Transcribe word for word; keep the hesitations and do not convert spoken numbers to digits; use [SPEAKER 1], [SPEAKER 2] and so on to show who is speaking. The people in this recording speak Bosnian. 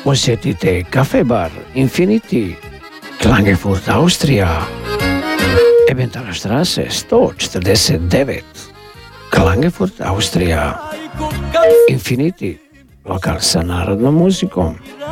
[SPEAKER 1] Posjetite Cafe Bar Infinity, Klagenfurt, Austrija, Emmentaler Straße sto četrdeset devet, Klagenfurt, Austrija. Infinity, lokal sa narodnom muzikom.